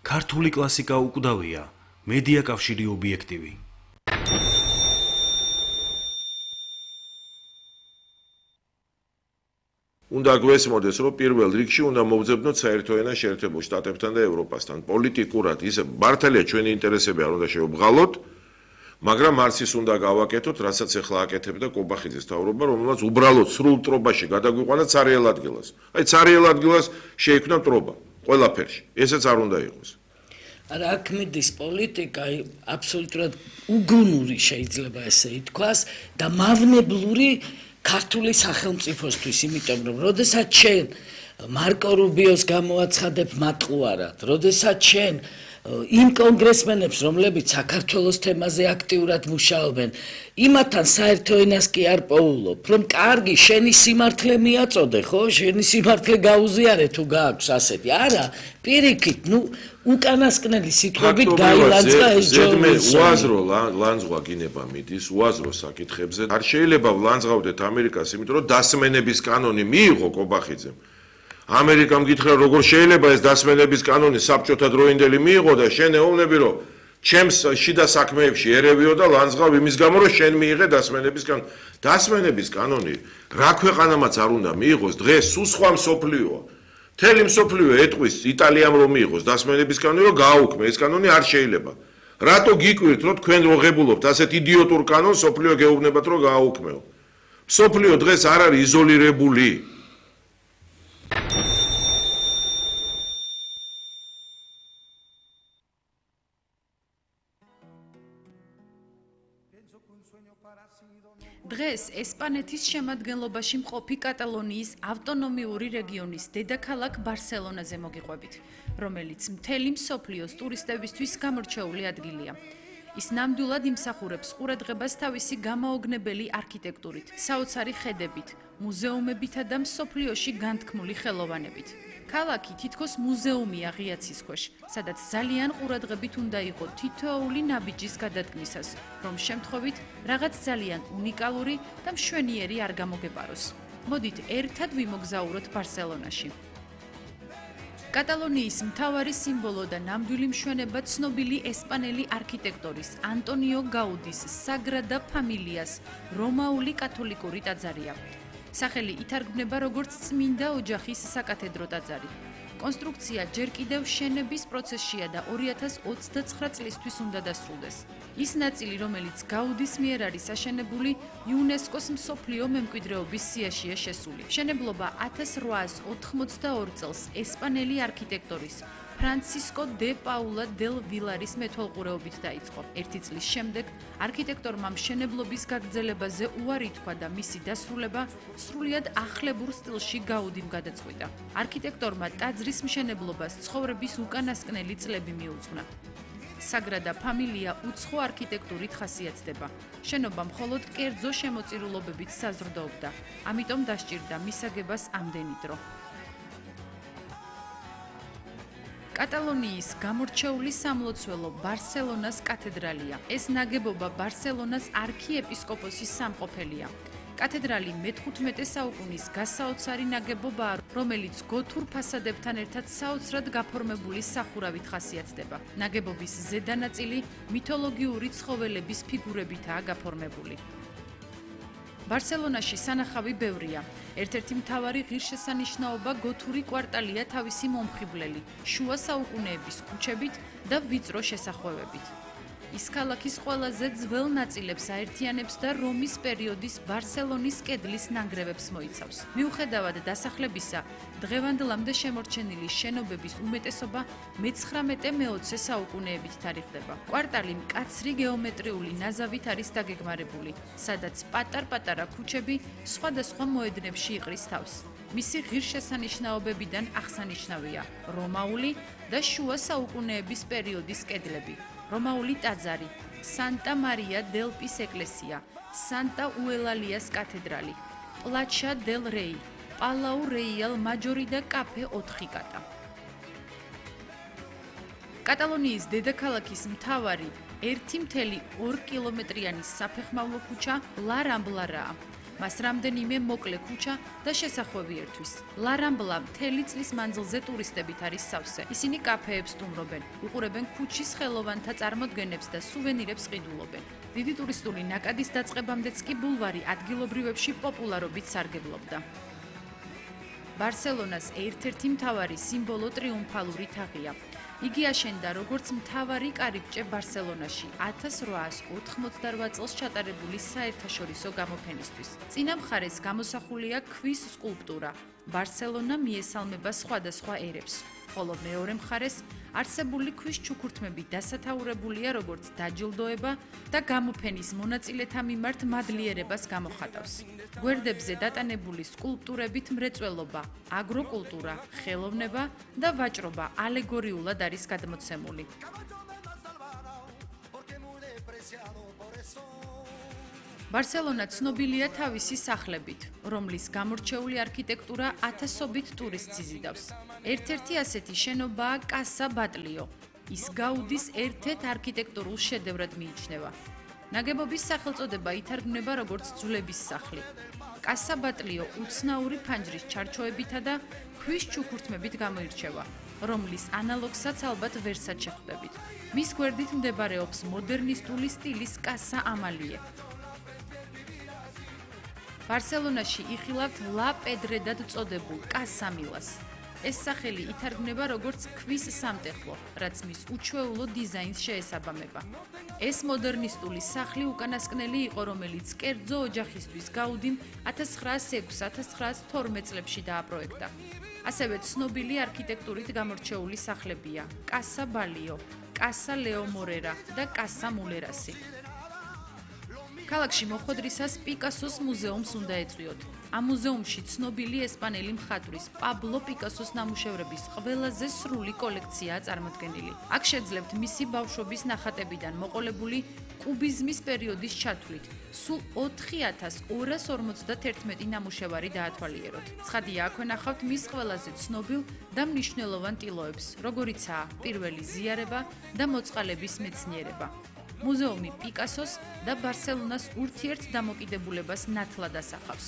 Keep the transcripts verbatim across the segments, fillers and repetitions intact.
ქართული კლასიკა უკვდავია, მედია კავშირი ობიექტივი. უნდა გვესმოდეს, რომ პირველ რიგში უნდა მოვძებნოთ საერთო ენა შეერთებულ შტატებთან და ევროპასთან. პოლიტიკურად ისე მართალია ჩვენი ინტერესები არ უნდა შევბღალოთ, მაგრამ მარსის უნდა გავაკეთოთ, რასაც ახლა აკეთებდა კობახიძის თავრობა, რომელსაც უბრალოდ სრულ ტრობაში გადაგვიყვანა ცარიელ ადგილას. აი ცარიელ ადგილას შეიქმნა ტრობა ყველაფერში. ესეც არ უნდა იყოს. არა, აქ მიდის პოლიტიკა აბსოლუტურად უგუნური შეიძლება ესე ითქვას და მავნებლური ქართული სახელმწიფოსთვის, იმიტომ რომ როდესაც შენ მარკო რუბიოს გამოაცხადებ მატყუარად, როდესაც შენ იმ კონგრესმენებს, რომლებიც საქართველოს თემაზე აქტიურად მუშაობენ, იმათთან საერთო ენას კი არ პოულობ, რომ კარგი, შენი სიმართლე მიაწოდე, ხო? შენი სიმართლე გაუზიარე თუ გააქვს ასეთი. არა, პირიქით, ნუ უკანასკნელი სიტყვებით გაილანძღა ეს ჯორჯ უაზრო ლანძღვა გინება მიდის, უაზრო საკითხებზე. არ შეიძლება ვლანძღავდეთ ამერიკას, იმიტომ რომ დასმენების კანონი მიიღო კობახიძემ. ამერიკამ გითხრა, როგორ შეიძლება ეს დასმენების კანონი საბჭოთა დროინდელი მიიღო და შენ ეუბნები, რომ ჩემს შიდა საქმეებში ერევიო და ლანძღავ იმის გამო, რომ შენ მიიღე დასმენების კანონი. დასმენების კანონი რა ქვეყანამაც არ უნდა მიიღოს, დღეს სულ სხვა მსოფლიოა. მთელი მსოფლიო ეტყვის იტალიამ რომ მიიღოს დასმენების კანონი, რომ გააუქმე, ეს კანონი არ შეიძლება. რატო გიკვირთ, რომ თქვენ რო ღებულობთ ასეთ იდიოტურ კანონს, მსოფლიო გეუბნებათ, რომ გააუქმეო. მსოფლიო დღეს არ არის იზოლირებული. დღეს ესპანეთის შემადგენლობაში მყოფი კატალონიის ავტონომიური რეგიონის დედაქალაქ ბარსელონაზე მოგიყვებით, რომელიც მთელი მსოფლიოს ტურისტებისთვის გამორჩეული ადგილია. ის ნამდვილად იმსახურებს ყურადღებას თავისი გამაოგნებელი არქიტექტურით, საოცარი ხედებით, მუზეუმებითა და მსოფლიოში განთქმული ხელოვანებით. ქალაქი თითქოს მუზეუმია ღია ცის ქვეშ, სადაც ძალიან ყურადღებით უნდა იყოს თითოეული ნაბიჯის გადადგმისას, რომ შემთხვევით რაღაც ძალიან უნიკალური და მშვენიერი არ გამოგეპაროს. მოდით ერთად ვიმოგზაუროთ ბარსელონაში. კატალონიის მთავარი სიმბოლო და ნამდვილი მშვენება ცნობილი ესპანელი არქიტექტორის ანტონიო გაუდის საგრადა ფამილიას რომაული კათოლიკური ტაძარია. სახელი ითარგმნება როგორც წმინდა ოჯახის საკათედრო ტაძარი. კონსტრუქცია ჯერ კიდევ შენების პროცესშია და ორი ათას ოცდაცხრა წლისთვის უნდა დასრულდეს. ის ნაწილი, რომელიც გაუდის მიერ არის აშენებული, იუნესკოს მსოფლიო მემკვიდრეობის სიაშია შესული. მშენებლობა ათას რვაას ოთხმოცდაორ წელს ესპანელი არქიტექტორის ფრანცისკო დე პაულა დელ ვილარის მეთვალყურეობით დაიწყო. ერთი წლის შემდეგ არქიტექტორმა მშენებლობის გაგრძელებაზე უარი თქვა და მისი დასრულება სრულიად ახლებურ სტილში გაუდიმ გადაწყვიტა. არქიტექტორმა ტაძრის მშენებლობას ცხოვრების უკანასკნელი წლები მიუძღვნა. საგრადა ფამილია უცხო არქიტექტურით ხასიათდება. შენობა მხოლოდ კერძო შემოწირულობებით საზრდოობდა, ამიტომ დასჭირდა მისაგებას ამდენი დრო. კატალონიის გამორჩეული სამლოცველო ბარსელონას კათედრალია. ეს ნაგებობა ბარსელონას არქიეპისკოპოსის სამყოფელია. კათედრალი მეთხუთმეტე საუკუნის გასაოცარი ნაგებობაა, რომელიც გოთურ ფასადებთან ერთად საოცრად გაფორმებული სახურავით ხასიათდება. ნაგებობის ზედა ნაწილი მითოლოგიური ცხოველების ფიგურებითაა გაფორმებული. ბარსელონაში სანახავი ბევრია. ერთ-ერთი მთავარი ღირსშესანიშნაობა გოთური კვარტალია თავისი მომხიბვლელი, შუა საუკუნეების ქუჩებით და ვიწრო შესახვევებით. ის ქალაქის ყველაზე ძველ ნაწილებს აერთიანებს და რომის პერიოდის ბარსელონის კედლის ნანგრევებს მოიცავს. მიუხედავად დასახლებისა, დღევანდლამდე შემორჩენილი შენობების უმეტესობა მეცხრამეტე მეოცე საუკუნეებით თარიღდება. კვარტალი მკაცრი გეომეტრიული ნაზავით არის დაგეგმარებული, სადაც პატარ-პატარა ქუჩები სხვადასხვა მოედნებში იყრის თავს. მისი ღირსშესანიშნაობებიდან აღსანიშნავია რომაული და შუა საუკუნეების პერიოდის კედლები. რომაული ტაძარი, სანტა მარია დელ პის ეკლესია, სანტა უელალიას კათედრალი, პლაჩა დელ რეი, პალაუ რეიალ მაჯორი და კაფე ოთხი კატა. კატალონიის დედაქალაქის მთავარი ერთი მთელი ორი კილომეტრიანი საფეხმავლო ქუჩა ლა რამბლარაა. მას რამდენიმე მოკლე ქუჩა და შესახვევი ერთვის. ლა რამბლა მთელი წლის მანძილზე ტურისტებით არის სავსე. ისინი კაფეებს სტუმრობენ, უყურებენ ქუჩის ხელოვანთა წარმოდგენებს და სუვენირებს ყიდულობენ. დიდი ტურისტული ნაკადის დაწყებამდეც კი ბულვარი ადგილობრივებში პოპულარობით სარგებლობდა. ბარსელონას ერთ-ერთი მთავარი სიმბოლო ტრიუმფალური თაღია. იგი აშენდა როგორც მთავარი კარიბჭე ბარსელონაში ათას რვაასი ოთხმოცდარვაც წელს ჩატარებული საერთაშორისო გამოფენისთვის. წინა მხარეს გამოსახულია ქვის სკულპტურა. ბარსელონა მიესალმება სხვადასხვა ერებს, ხოლო მეორე მხარეს არსებული ქვის ჩუქურთმები დასათაურებულია როგორც დაჯილდოება და გამოფენის მონაწილეთა მიმართ მადლიერებას გამოხატავს. გვერდებზე დატანებული სკულპტურებით მრეწველობა, აგროკულტურა, ხელოვნება და ვაჭრობა ალეგორიულად არის გადმოცემული. ბარსელონა ცნობილია თავისი სახლებით, რომლის გამორჩეული არქიტექტურა ათასობით ტურისტს იზიდავს. ერთ-ერთი ასეთი შენობაა კასა ბატლიო. ის გაუდის ერთ-ერთ არქიტექტურულ შედევრად მიიჩნევა. ნაგებობის სახელწოდება ითარგმნება როგორც ძვლების სახლი. კასა ბატლიო უცნაური ფანჯრის ჩარჩოებითა და ქვის ჩუქურთმებით გამოირჩევა, რომლის ანალოგსაც ალბათ ვერსად შეხვდებით. მის გვერდით მდებარეობს მოდერნისტული სტილის კასა ამალიე. ბარსელონაში იხილავთ ლა პედრედად წოდებულ კასა მილას. ეს სახელი ითარგმნება როგორც ქვის სამტეხლო, რაც მის უჩვეულო დიზაინს შეესაბამება. ეს მოდერნისტული სახლი უკანასკნელი იყო, რომელიც კერძო ოჯახისთვის გაუდიმ ათას ცხრაასი ექვსი ათას ცხრაასი თორმეტ წლებში დააპროექტა. ასევე ცნობილი არქიტექტურით გამორჩეული სახლებია კასა ბალიო, კასა ლეო მორერა და კასა მულერასი. ქალაქში მოხვედრისას პიკასოს მუზეუმს უნდა ეწვიოთ. ამ მუზეუმში ცნობილი ესპანელი მხატვრის პაბლო პიკასოს ნამუშევრების ყველაზე სრული კოლექციაა წარმოდგენილი. აქ შეძლებთ მისი ბავშვობის ნახატებიდან მოყოლებული კუბიზმის პერიოდის ჩათვლით. სულ ოთხი ათას ორას ორმოცდაათერთმეტი ნამუშევარი დაათვალიეროთ. ცხადია, აქვე ნახავთ მის ყველაზე ცნობილ და მნიშვნელოვან ტილოებს, როგორიცაა პირველი ზიარება და მოწყალების მეცნიერება. მუზეუმი პიკასოს და ბარსელონას ურთიერთ დამოკიდებულებას ნათლად ასახავს.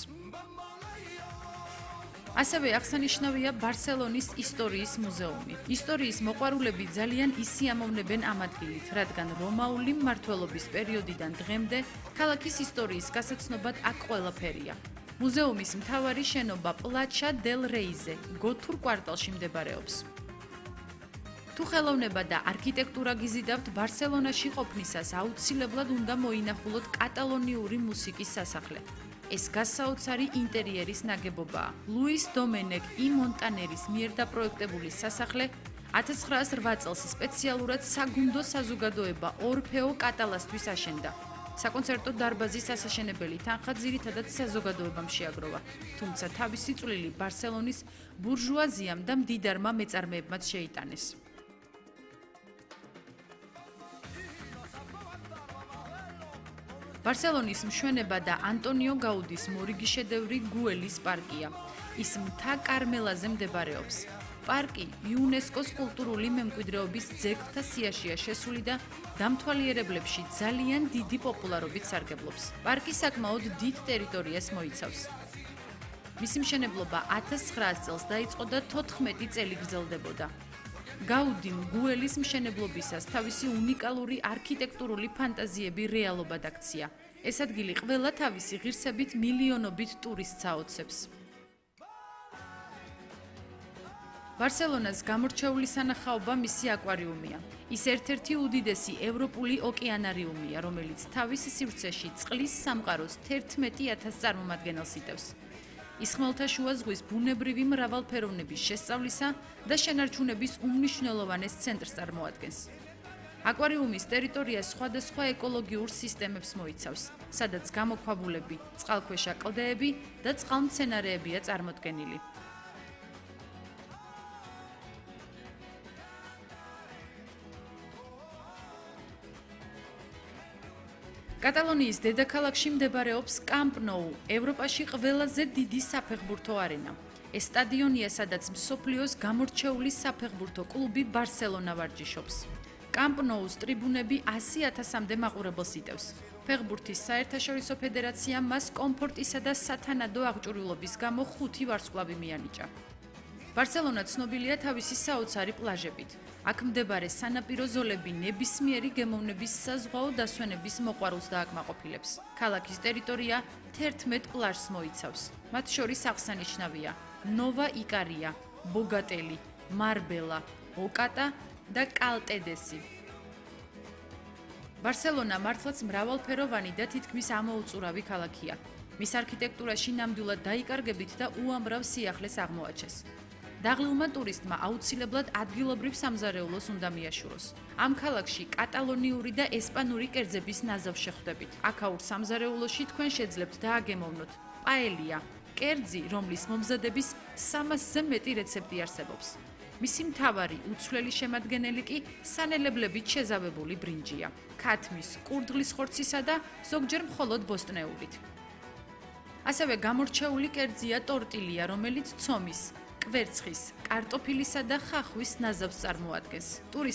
ასევე აღსანიშნავია ბარსელონის ისტორიის მუზეუმი. ისტორიის მოყვარულები ძალიან ისიამოვნებენ ამ ადგილით, რადგან რომაული მმართველობის პერიოდიდან დღემდე ქალაქის ისტორიის გასაცნობად აქ ყველაფერია. მუზეუმის მთავარი შენობა პლაჩა დელ რეიზე, გოთურ კვარტალში მდებარეობს. თუ ხელოვნება და არქიტექტურა გიზიდავთ, ბარსელონაში ყოფნისას აუცილებლად უნდა მოინახულოთ კატალონიური მუსიკის სასახლე. ეს გასაოცარი ინტერიერის ნაგებობაა. ლუის დომენეკ ი მონტანერის მიერ დაპროექტებული სასახლე ათას ცხრაასი რვა წელს სპეციალურად საგუნდო საზოგადოება ორფეო კატალასთვის აშენდა. საკონცერტო დარბაზის ასაშენებელი თანხა ძირითადად საზოგადოებამ შეაგროვა, თუმცა თავისი წვლილი ბარსელონის ბურჟუაზიამ და მდიდარმა მეწარმეებმაც შეიტანეს. ბარსელონის მშვენება და ანტონიო გაუდის მორიგი შედევრი გუელის პარკია. ის მთა კარმელაზე მდებარეობს. პარკი იუნესკოს კულტურული მემკვიდრეობის ძეგლთა სიაშია შესული და დამთვალიერებლებში ძალიან დიდი პოპულარობით სარგებლობს. პარკი საკმაოდ დიდ ტერიტორიას მოიცავს. მისი მშენებლობა ათას ცხრაასი წელს დაიწყო და თოთხმეტი წელი გრძელდებოდა. გაუდიმ გუელის მშენებლობისას თავისი უნიკალური არქიტექტურული ფანტაზიები რეალობად აქცია. ეს ადგილი ყველა თავისი ღირსებით მილიონობით ტურისტს აოცებს. ბარსელონას გამორჩეული სანახაობა მისი აკვარიუმია. ის ერთ-ერთი უდიდესი ევროპული ოკეანარიუმია, რომელიც თავის სივრცეში წყლის სამყაროს თერთმეტი ათასს წარმომადგენელს იტევს. ის ხმელთაშუა ზღვის ბუნებრივი მრავალფეროვნების შესწავლისა და შენარჩუნების უმნიშვნელოვანეს ცენტრს წარმოადგენს. აკვარიუმის ტერიტორია სხვადასხვა ეკოლოგიურ სისტემებს მოიცავს, სადაც გამოქვაბულები, წყალქვეშა კლდეები და წყალმცენარეებია წარმოდგენილი. კატალონიის დედაქალაქში მდებარეობს კამპ ნოუ, ევროპაში ყველაზე დიდი საფეხბურთო არენა. ეს სტადიონია, სადაც მსოფლიოს გამორჩეული საფეხბურთო კლუბი ბარსელონა ვარჯიშობს. კამპ ნოუს ტრიბუნები ასი ათასამდე მაყურებელს იტევს. ფეხბურთის საერთაშორისო ფედერაციამ მას კომფორტისა და სათანადო აღჭურვილობის გამო ხუთი ვარსკვლავი მიანიჭა. ბარსელონა ცნობილია თავისი საოცარი პლაჟებით. აქ მდებარე სანაპირო ზოლები ნებისმიერი გემოვნების საზღვაო დასვენების მოყვარულს დააკმაყოფილებს. ქალაქის ტერიტორია თერთმეტ პლაჟს მოიცავს. მათ შორის აღსანიშნავია ნოვა იკარია, ბოგატელი, მარბელა, ოკატა და კალტედესი. ბარსელონა მართლაც მრავალფეროვანი და თითქმის ამოუწურავი ქალაქია. მის არქიტექტურაში ნამდვილად დაიკარგებით და უამრავ სიახლეს აღმოაჩეს. დაღლილმა ტურისტმა აუცილებლად ადგილობრივ სამზარეულოს უნდა მიაშუროს. ამ ქალაქში კატალონიური და ესპანური კერძების ნაზავს შეხვდებით. აქაურ სამზარეულოში თქვენ შეძლებთ დააგემოვნოთ პაელია, კერძი, რომლის მომზადების სამასზე მეტი რეცეპტი არსებობს. მისი მთავარი უცვლელი შემადგენელი კი სანელებლებით შეზავებული ბრინჯია, ქათმის, კურდღლის ხორცისა და ზოგჯერ მხოლოდ ბოსტნეულით. ასევე გამორჩეული კერძია ტორტილია, რომელიც ცომის, კვერცხის, კარტოფილისა და ხახვის ნაზავს წარმოადგენს.